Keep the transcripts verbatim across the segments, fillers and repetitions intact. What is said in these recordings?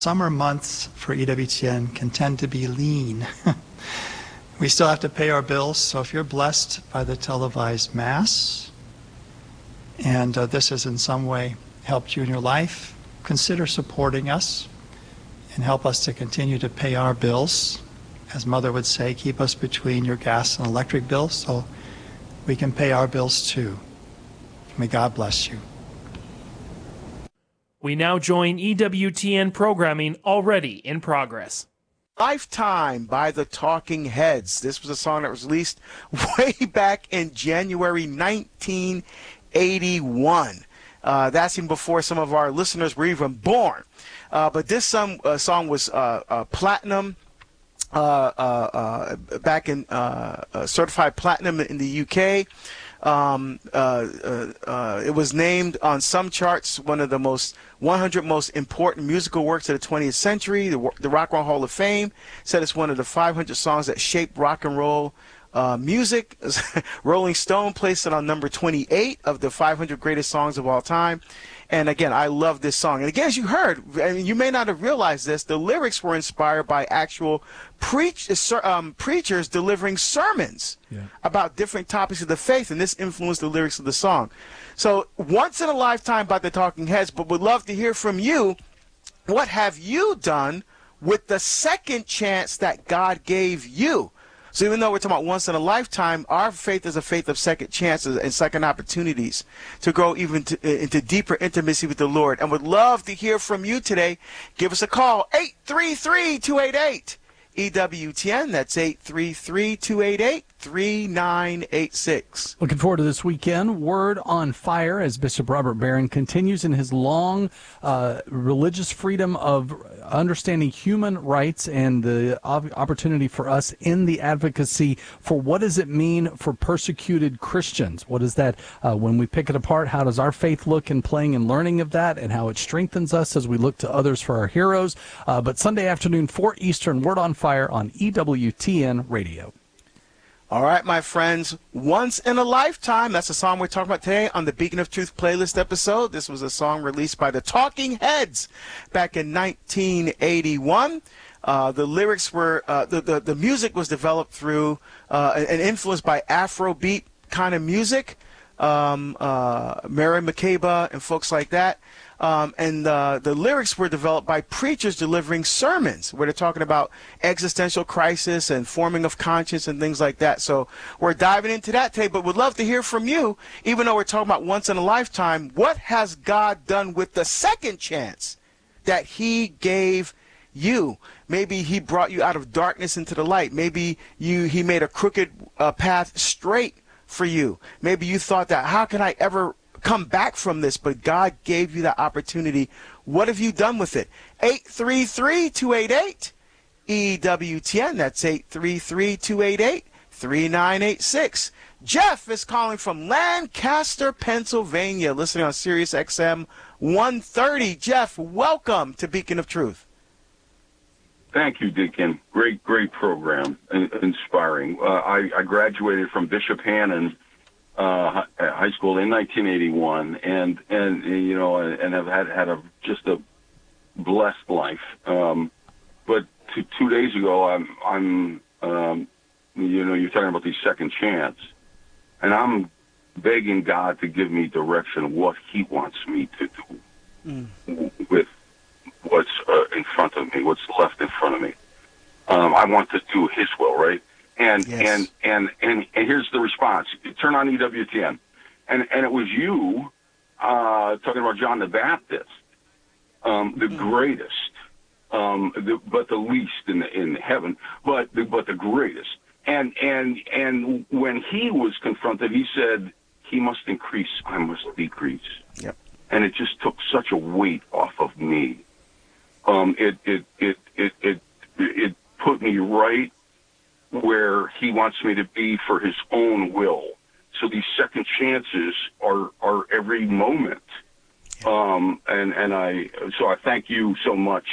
Summer months for E W T N can tend to be lean. We still have to pay our bills, so if you're blessed by the televised Mass, and uh, this has in some way helped you in your life, consider supporting us and help us to continue to pay our bills. As Mother would say, keep us between your gas and electric bills so we can pay our bills too. May God bless you. We now join E W T N programming already in progress. Lifetime by the Talking Heads. This was a song that was released way back in January nineteen eighty-one. Uh, that's even before some of our listeners were even born. Uh, but this song, uh, song was uh, uh, platinum, uh, uh, uh, back in uh, uh, certified platinum in the U K. Um, uh, uh, uh, it was named on some charts one of the most one hundred most important musical works of the twentieth century. The, the Rock and Roll Hall of Fame said it's one of the five hundred songs that shaped rock and roll uh, music. Rolling Stone placed it on number twenty-eight of the five hundred greatest songs of all time. And again, I love this song. And again, as you heard, I mean, you may not have realized this, the lyrics were inspired by actual preach, um, preachers delivering sermons yeah. about different topics of the faith, and this influenced the lyrics of the song. So, once in a lifetime by the Talking Heads, but would love to hear from you. What have you done with the second chance that God gave you? So even though we're talking about once in a lifetime, our faith is a faith of second chances and second opportunities to grow even to, into deeper intimacy with the Lord. And would love to hear from you today. Give us a call, eight three three, two eight eight, E W T N. That's eight three three, two eight eight, three nine eight six. Looking forward to this weekend. Word on Fire as Bishop Robert Barron continues in his long uh, religious freedom of understanding human rights and the opportunity for us in the advocacy for what does it mean for persecuted Christians? What is that uh, when we pick it apart? How does our faith look in playing and learning of that, and how it strengthens us as we look to others for our heroes? Uh, but Sunday afternoon, four Eastern, Word on Fire on E W T N Radio. All right, my friends, Once in a Lifetime. That's the song we're talking about today on the Beacon of Truth playlist episode. This was a song released by the Talking Heads back in nineteen eighty-one. Uh, the lyrics were, uh, the, the, the music was developed through uh, and influenced by Afrobeat kind of music, um, uh, Mary Makeba and folks like that. Um, and uh, the lyrics were developed by preachers delivering sermons where they're talking about existential crisis and forming of conscience and things like that. So we're diving into that today, but would love to hear from you, even though we're talking about once in a lifetime. What has God done with the second chance that he gave you? Maybe he brought you out of darkness into the light. Maybe you he made a crooked uh, path straight for you. Maybe you thought that, how can I ever come back from this? But God gave you that opportunity. What have you done with it? eight three three, two eight eight, E W T N. That's eight three three, two eight eight, three nine eight six. Jeff is calling from Lancaster, Pennsylvania, listening on Sirius X M one thirty. Jeff, welcome to Beacon of Truth. Thank you, Deacon. Great, great program. Inspiring. Uh, I, I graduated from Bishop Hannon Uh, high school in nineteen eighty-one, and and you know, and have had had a just a blessed life. Um, but two, two days ago, I'm I'm um, you know, you're talking about the second chance, and I'm begging God to give me direction of what He wants me to do mm. with what's uh, in front of me, what's left in front of me. Um, I want to do His will, right? And, yes. and and and and here's the response. You turn on E W T N, and and it was you uh, talking about John the Baptist, um, the mm. greatest, um, the, but the least in the, in heaven, but the, but the greatest. And and and when he was confronted, he said, "He must increase, I must decrease." Yep. And it just took such a weight off of me. Um, it it it it it it put me right where he wants me to be for his own will. So these second chances are, are every moment. Um, and, and I, so I thank you so much,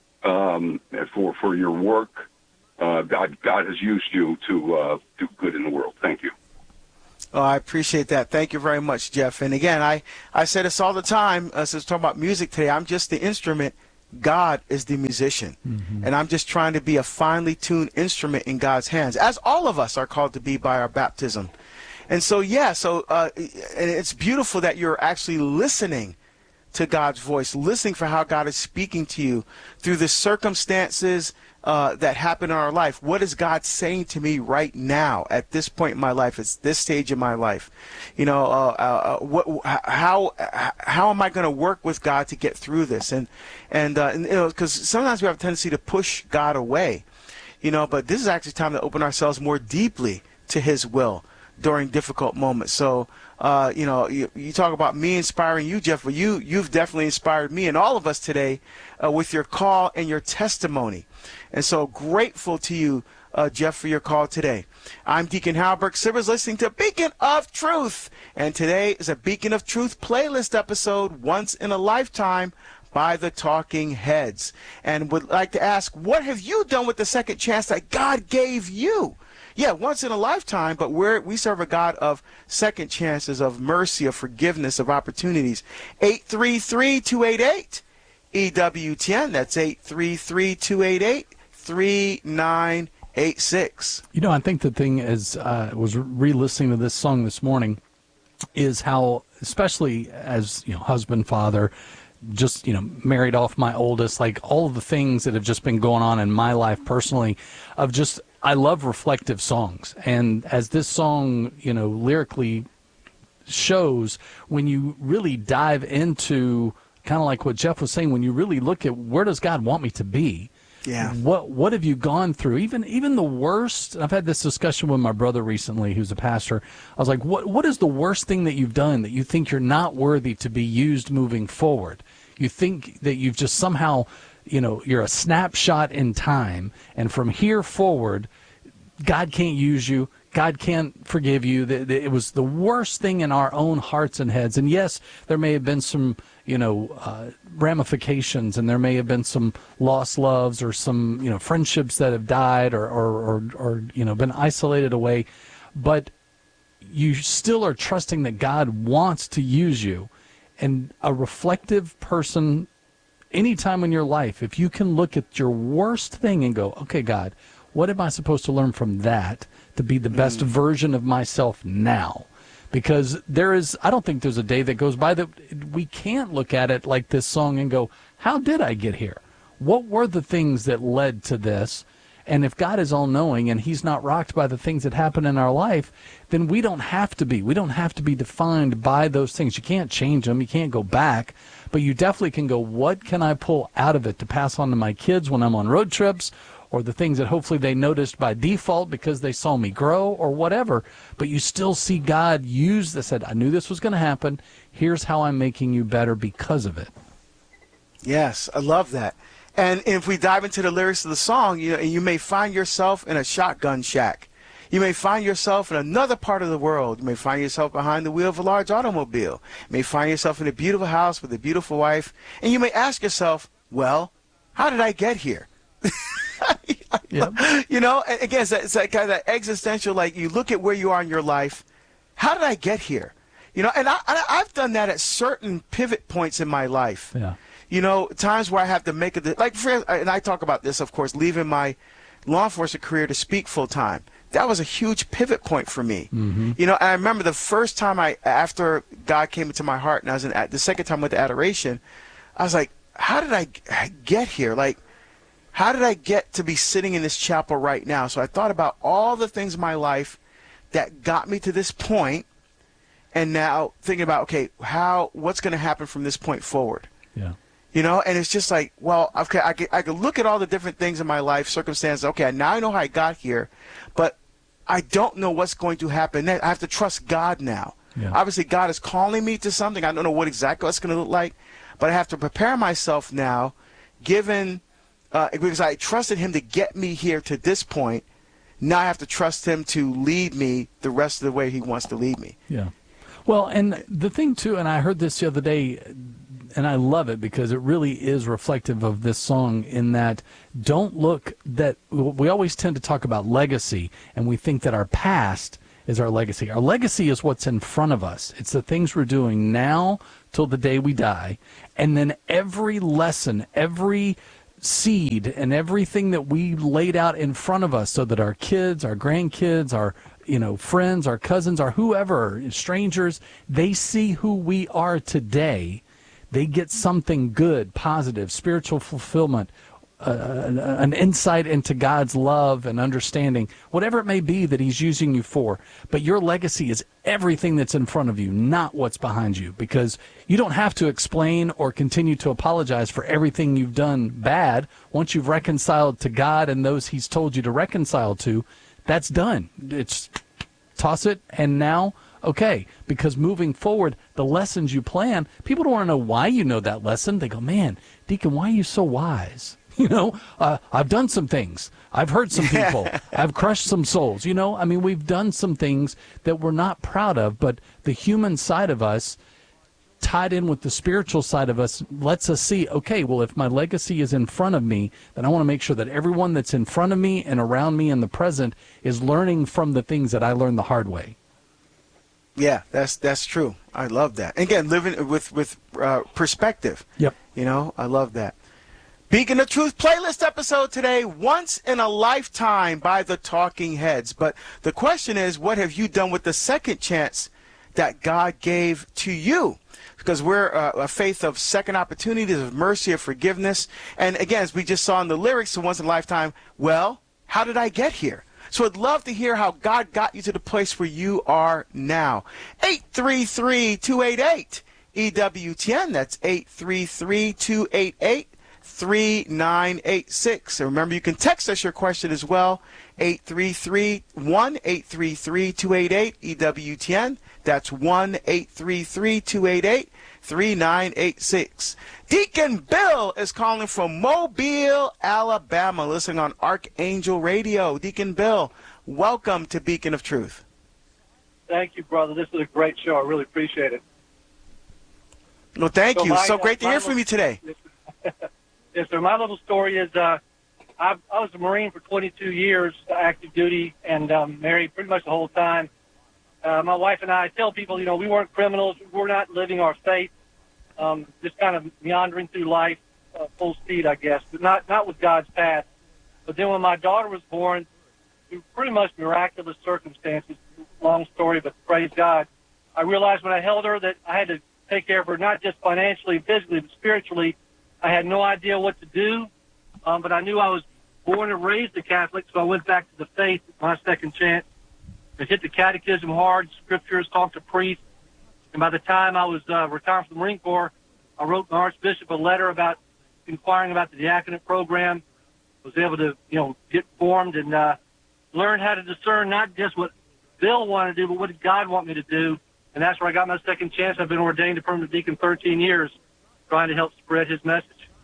um, for, for your work. Uh, God, God has used you to, uh, do good in the world. Thank you. Oh, I appreciate that. Thank you very much, Jeff. And again, I, I say this all the time, uh, since we're talking about music today, I'm just the instrument God is the musician. Mm-hmm. And I'm just trying to be a finely tuned instrument in God's hands, as all of us are called to be by our baptism. And so, yeah, so uh, and it's beautiful that you're actually listening to God's voice, listening for how God is speaking to you through the circumstances uh, that happen in our life. What is God saying to me right now at this point in my life, at this stage in my life? You know, uh, uh, what, how how am I going to work with God to get through this? And and, uh, and you know, because sometimes we have a tendency to push God away, you know, but this is actually time to open ourselves more deeply to His will during difficult moments. So, uh, you know, you, you talk about me inspiring you, Jeff, but you, you've definitely inspired me and all of us today uh, with your call and your testimony. And so grateful to you, uh, Jeff, for your call today. I'm Deacon Halbert Sivers, listening to Beacon of Truth. And today is a Beacon of Truth playlist episode, Once in a Lifetime, by the Talking Heads. And would like to ask, what have you done with the second chance that God gave you? Yeah, once in a lifetime, but we're, we serve a God of second chances, of mercy, of forgiveness, of opportunities. eight three three, two eight eight, E W T N. That's eight three three, two eight eight, three nine eight six. You know, I think the thing is, I uh, was re-listening to this song this morning, is how, especially as, you know, husband, father, just, you know, married off my oldest, like all of the things that have just been going on in my life personally, of just, I love reflective songs. And as this song, you know, lyrically shows, when you really dive into kind of like what Jeff was saying, when you really look at where does God want me to be? Yeah. What what have you gone through? Even even the worst. I've had this discussion with my brother recently, who's a pastor. I was like, what what is the worst thing that you've done that you think you're not worthy to be used moving forward? You think that you've just somehow, you know, you're a snapshot in time, and from here forward, God can't use you. God can't forgive you. It was the worst thing in our own hearts and heads. And yes, there may have been some, you know, uh, ramifications, and there may have been some lost loves or some, you know, friendships that have died or, or, or, or you know, been isolated away. But you still are trusting that God wants to use you. And a reflective person, anytime in your life, if you can look at your worst thing and go, okay, God, what am I supposed to learn from that to be the best mm. version of myself now? Because there is, I don't think there's a day that goes by that we can't look at it like this song and go, how did I get here? What were the things that led to this? And if God is all-knowing and He's not rocked by the things that happen in our life, then we don't have to be. We don't have to be defined by those things. You can't change them. You can't go back. But you definitely can go, what can I pull out of it to pass on to my kids when I'm on road trips, or the things that hopefully they noticed by default because they saw me grow, or whatever. But you still see God use this. Said, I knew this was going to happen. Here's how I'm making you better because of it. Yes, I love that. And if we dive into the lyrics of the song, you know, you may find yourself in a shotgun shack. You may find yourself in another part of the world. You may find yourself behind the wheel of a large automobile. You may find yourself in a beautiful house with a beautiful wife. And you may ask yourself, well, how did I get here? Yep. You know, again, it's, that, it's that kind of that existential, like you look at where you are in your life. How did I get here? You know, and I, I, I've done that at certain pivot points in my life. Yeah. You know, times where I have to make a, like, for, and I talk about this, of course, leaving my law enforcement career to speak full time. That was a huge pivot point for me. Mm-hmm. You know, and I remember the first time I, after God came into my heart, and I was in, the second time with the adoration, I was like, how did I get here? Like, how did I get to be sitting in this chapel right now? So I thought about all the things in my life that got me to this point, and now thinking about, okay, how, what's going to happen from this point forward? Yeah. You know, and it's just like, well, okay, I could, I could look at all the different things in my life, circumstances. Okay, now I know how I got here, but I don't know what's going to happen next. I have to trust God now. Yeah. Obviously, God is calling me to something. I don't know what exactly it's going to look like, but I have to prepare myself now, given uh, because I trusted Him to get me here to this point. Now I have to trust Him to lead me the rest of the way He wants to lead me. Yeah. Well, and the thing, too, and I heard this the other day, and I love it because it really is reflective of this song in that don't look that we always tend to talk about legacy, and we think that our past is our legacy. Our legacy is what's in front of us. It's the things we're doing now till the day we die. And then every lesson, every seed, and everything that we laid out in front of us so that our kids, our grandkids, our you know, friends, our cousins, our whoever, strangers, they see who we are today. They get something good, positive, spiritual fulfillment, uh, an insight into God's love and understanding, whatever it may be that he's using you for. But your legacy is everything that's in front of you, not what's behind you, because you don't have to explain or continue to apologize for everything you've done bad. Once you've reconciled to God and those he's told you to reconcile to, that's done. It's toss it, and now, okay, because moving forward, the lessons you plan, people don't want to know why you know that lesson. They go, man, Deacon, why are you so wise? You know, uh, I've done some things. I've hurt some people. I've crushed some souls. You know, I mean, we've done some things that we're not proud of, but the human side of us tied in with the spiritual side of us lets us see, okay, well, if my legacy is in front of me, then I want to make sure that everyone that's in front of me and around me in the present is learning from the things that I learned the hard way. Yeah, that's that's true. I love that. And again, living with, with uh, perspective. Yep. You know, I love that. Beacon of Truth playlist episode today, Once in a Lifetime by the Talking Heads. But the question is, what have you done with the second chance that God gave to you? Because we're uh, a faith of second opportunities, of mercy, of forgiveness. And again, as we just saw in the lyrics of Once in a Lifetime, well, how did I get here? So I'd love to hear how God got you to the place where you are now. eight three three, two eight eight, E W T N. That's eight three three, two eight eight, three nine eight six. And remember, you can text us your question as well, eight three three, one eight three three, two eight eight, E W T N. That's one eight three three, two eight eight, three nine eight six. Deacon Bill is calling from Mobile, Alabama, listening on Archangel Radio. Deacon Bill, welcome to Beacon of Truth. Thank you, brother. This is a great show. I really appreciate it. Well, thank so you. My, so great uh, to hear from you today. Yes, sir. My little story is uh, I, I was a Marine for twenty-two years, active duty, and um, married pretty much the whole time. Uh, my wife and I tell people, you know, we weren't criminals. We're not living our faith, um, just kind of meandering through life, uh, full speed, I guess, but not, not with God's path. But then when my daughter was born, through pretty much miraculous circumstances, long story, but praise God, I realized when I held her that I had to take care of her, not just financially, physically, but spiritually. I had no idea what to do, um, but I knew I was born and raised a Catholic, so I went back to the faith, my second chance. I hit the catechism hard, scriptures, talked to priests, and by the time I was uh, retired from the Marine Corps, I wrote the Archbishop a letter about inquiring about the diaconate program, was able to, you know, get formed and uh, learn how to discern not just what Bill wanted to do, but what did God want me to do, and that's where I got my second chance. I've been ordained a permanent deacon thirteen years, trying to help spread his message.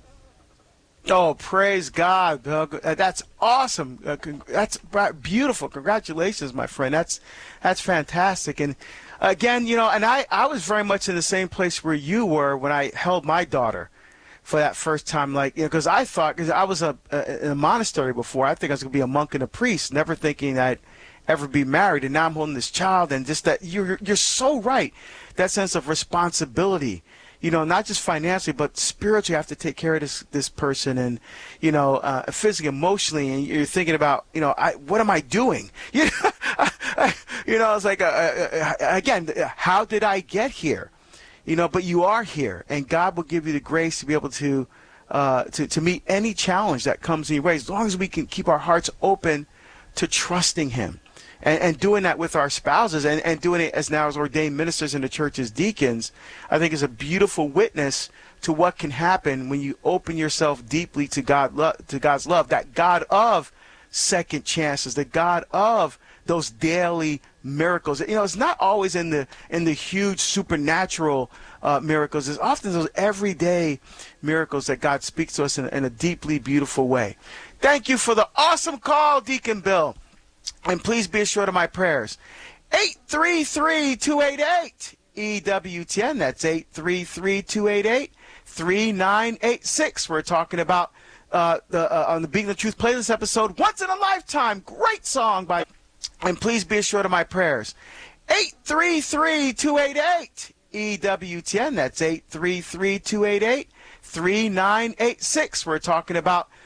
Oh, praise God, Bill. Uh, That's awesome. Uh, con- that's br- beautiful. Congratulations, my friend. That's that's fantastic. And again, you know, and I, I was very much in the same place where you were when I held my daughter for that first time. Like, you know, because I thought, because I was a, a, in a monastery before, I think I was going to be a monk and a priest, never thinking I'd ever be married. And now I'm holding this child, and just that, you're, you're so right. That sense of responsibility. You know, not just financially, but spiritually, you have to take care of this this person, and you know, uh, physically, emotionally, and you're thinking about, you know, I, what am I doing? You know, I, you know, it's like, uh, uh, again, how did I get here? You know, but you are here, and God will give you the grace to be able to uh, to to meet any challenge that comes in your way, as long as we can keep our hearts open to trusting Him. And, and doing that with our spouses, and, and doing it as now as ordained ministers in the church as deacons, I think is a beautiful witness to what can happen when you open yourself deeply to God, lo- to God's love, that God of second chances, the God of those daily miracles. You know, it's not always in the in the huge supernatural uh, miracles. It's often those everyday miracles that God speaks to us in, in a deeply beautiful way. Thank you for the awesome call, Deacon Bill. And please be assured of my prayers. eight three three, two eight eight, E W T N. That's eight three three, two eight eight, three nine eight six. We're talking about uh, the uh, on the Beacon of Truth playlist episode, Once in a Lifetime. Great song by. And please be assured of my prayers. eight three three, two eight eight, E W T N. That's eight three three, two eight eight, three nine eight six. We're talking about